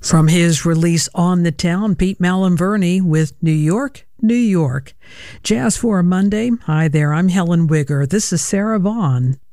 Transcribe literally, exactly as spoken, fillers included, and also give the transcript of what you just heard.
From his release On the Town, Pete Malinverni with New York, New York. Jazz for a Monday. Hi there, I'm Helen Wigger. This is Sarah Vaughan.